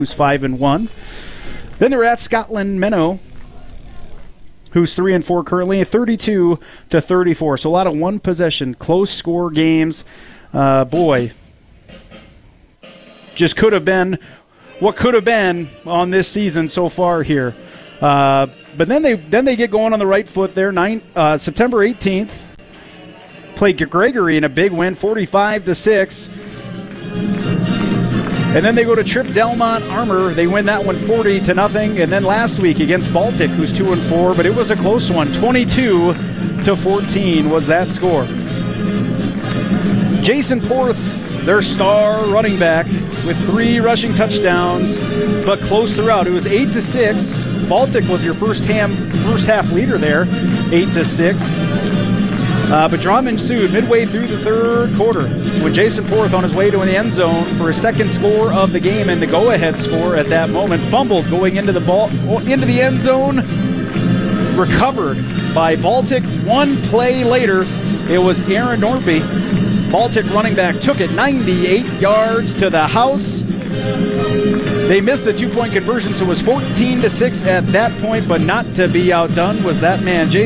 who's 5-1. Then they're at Scotland Menno, who's 3-4 currently, 32-34. So a lot of one possession, close score games. Boy, just could have been what could have been on this season so far here. But then they get going on the right foot there. September 18th, played Gregory in a big win, 45-6. And then they go to Trip Delmont Armor. They win that one 40-0. And then last week against Baltic, who's 2-4, but it was a close one. 22-14 was that score. Jason Porth, their star running back, with 3 rushing touchdowns, but close throughout. It was 8-6. Baltic was your first half leader there, 8-6. But drama ensued midway through the third quarter with Jason Porth on his way to the end zone for his second score of the game and the go-ahead score at that moment. Fumbled going into the end zone. Recovered by Baltic. One play later, it was Aaron Norby. Baltic running back took it 98 yards to the house. They missed the 2-point conversion, so it was 14-6 at that point, but not to be outdone was that man, Jason